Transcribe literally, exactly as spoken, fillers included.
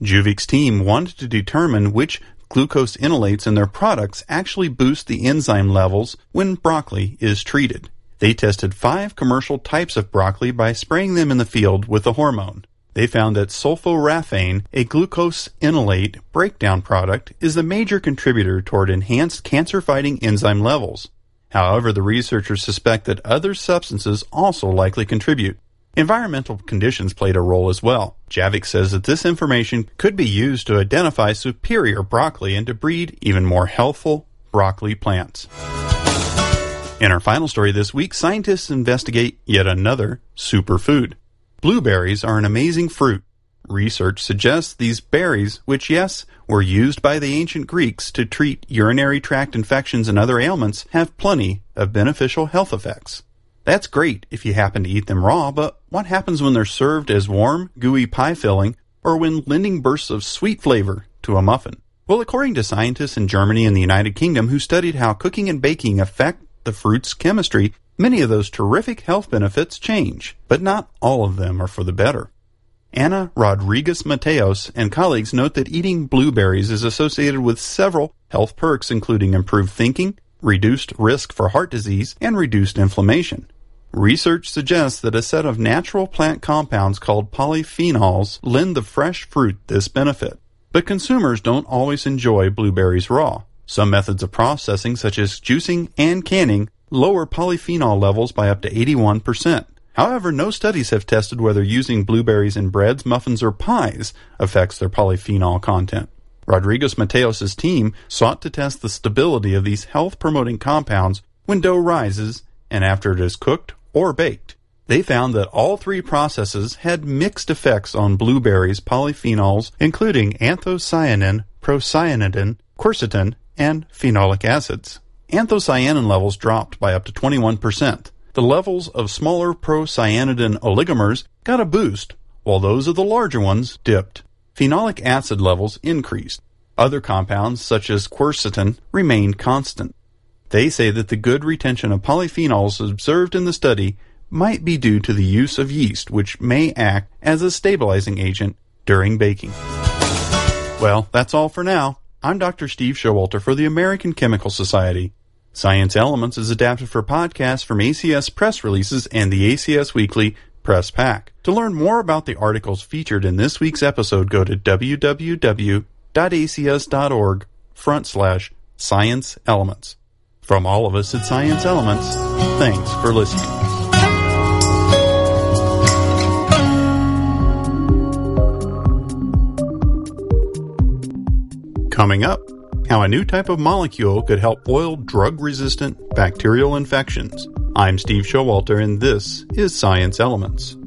Juvik's team wanted to determine which glucose enolates in their products actually boost the enzyme levels when broccoli is treated. They tested five commercial types of broccoli by spraying them in the field with the hormone. They found that sulforaphane, a glucose enolate breakdown product, is a major contributor toward enhanced cancer-fighting enzyme levels. However, the researchers suspect that other substances also likely contribute. Environmental conditions played a role as well. Javik says that this information could be used to identify superior broccoli and to breed even more healthful broccoli plants. In our final story this week, scientists investigate yet another superfood. Blueberries are an amazing fruit. Research suggests these berries, which, yes, were used by the ancient Greeks to treat urinary tract infections and other ailments, have plenty of beneficial health effects. That's great if you happen to eat them raw, but what happens when they're served as warm, gooey pie filling, or when lending bursts of sweet flavor to a muffin? Well, according to scientists in Germany and the United Kingdom who studied how cooking and baking affect the fruit's chemistry, many of those terrific health benefits change, but not all of them are for the better. Ana Rodriguez Mateos and colleagues note that eating blueberries is associated with several health perks, including improved thinking, reduced risk for heart disease, and reduced inflammation. Research suggests that a set of natural plant compounds called polyphenols lend the fresh fruit this benefit. But consumers don't always enjoy blueberries raw. Some methods of processing, such as juicing and canning, lower polyphenol levels by up to eighty-one percent. However, no studies have tested whether using blueberries in breads, muffins, or pies affects their polyphenol content. Rodriguez Mateos' team sought to test the stability of these health-promoting compounds when dough rises and after it is cooked or baked. They found that all three processes had mixed effects on blueberries' polyphenols, including anthocyanin, procyanidin, quercetin, and phenolic acids. Anthocyanin levels dropped by up to twenty-one percent. The levels of smaller procyanidin oligomers got a boost, while those of the larger ones dipped. Phenolic acid levels increased. Other compounds, such as quercetin, remained constant. They say that the good retention of polyphenols observed in the study might be due to the use of yeast, which may act as a stabilizing agent during baking. Well, that's all for now. I'm Doctor Steve Showalter for the American Chemical Society. Science Elements is adapted for podcasts from A C S Press Releases and the A C S Weekly Press Pack. To learn more about the articles featured in this week's episode, go to w w w dot a c s dot org front slash science elements. From all of us at Science Elements, thanks for listening. Coming up, how a new type of molecule could help foil drug-resistant bacterial infections. I'm Steve Showalter, and this is Science Elements.